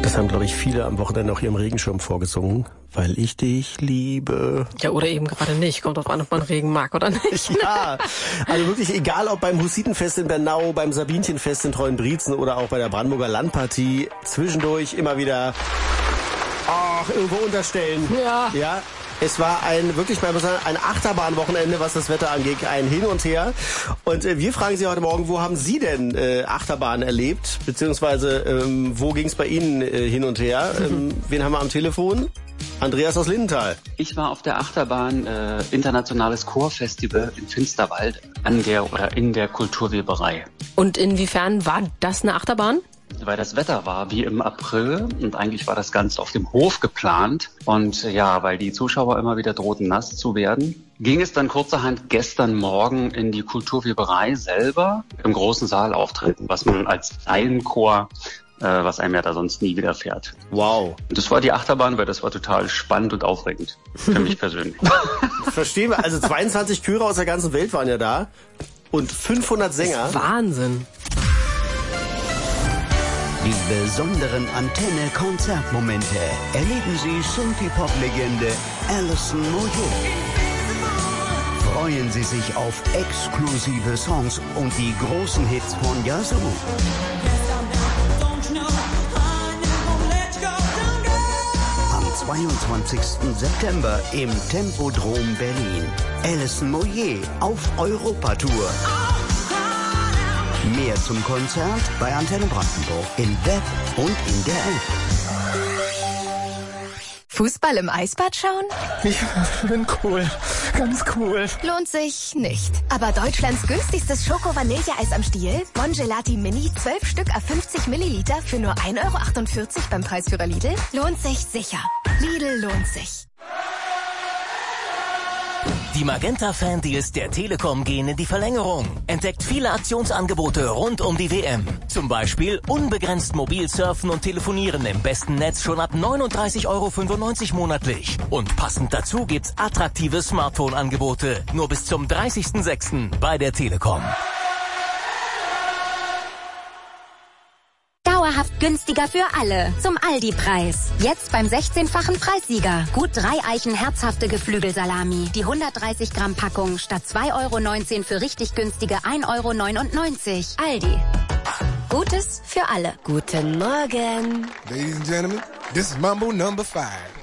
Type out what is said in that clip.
Das haben, glaube ich, viele am Wochenende auch ihrem Regenschirm vorgesungen. Weil ich dich liebe. Ja, oder eben gerade nicht. Kommt drauf an, ob man Regen mag oder nicht. Ja, also wirklich egal, ob beim Hussitenfest in Bernau, beim Sabinchenfest in Treuenbrietzen oder auch bei der Brandenburger Landpartie. Zwischendurch immer wieder irgendwo unterstellen. Ja. Es war wirklich mal ein Achterbahnwochenende, was das Wetter angeht, ein Hin und Her. Und wir fragen Sie heute Morgen, wo haben Sie denn Achterbahn erlebt? Beziehungsweise wo ging es bei Ihnen hin und her? Wen haben wir am Telefon? Andreas aus Lindenthal. Ich war auf der Achterbahn Internationales Chorfestival in Finsterwald in der Kulturweberei. Und inwiefern war das eine Achterbahn? Weil das Wetter war wie im April und eigentlich war das Ganze auf dem Hof geplant. Und ja, weil die Zuschauer immer wieder drohten, nass zu werden, ging es dann kurzerhand gestern Morgen in die Kulturweberei selber im großen Saal auftreten, was man als Laienchor was einem ja da sonst nie widerfährt. Wow. Und das war die Achterbahn, weil das war total spannend und aufregend. Für mich persönlich. Verstehen wir. Also 22 Chöre aus der ganzen Welt waren ja da. Und 500 Sänger. Wahnsinn. Die besonderen Antenne-Konzertmomente erleben Sie Synthie-Pop-Legende Alison Moyet. Freuen Sie sich auf exklusive Songs und die großen Hits von Yazoo. Am 22. September im Tempodrom Berlin. Alison Moyet auf Europatour. Mehr zum Konzert bei Antenne Brandenburg im Web und in der App. Fußball im Eisbad schauen? Ich bin cool. Ganz cool. Lohnt sich nicht. Aber Deutschlands günstigstes Schoko-Vanilleeis am Stiel? Bon Gelati Mini, 12 Stück auf 50 Milliliter für nur 1,48 € beim Preisführer Lidl? Lohnt sich sicher. Lidl lohnt sich. Die Magenta-Fan-Deals der Telekom gehen in die Verlängerung. Entdeckt viele Aktionsangebote rund um die WM. Zum Beispiel unbegrenzt mobil surfen und telefonieren im besten Netz schon ab 39,95 € monatlich. Und passend dazu gibt's attraktive Smartphone-Angebote. Nur bis zum 30.06. bei der Telekom. Dauerhaft günstiger für alle. Zum Aldi-Preis. Jetzt beim 16-fachen Preissieger. Gut 3 Eichen herzhafte Geflügelsalami. Die 130 Gramm Packung statt 2,19 € für richtig günstige 1,99 €. Aldi. Gutes für alle. Guten Morgen. Ladies and gentlemen, this is Mambo number 5.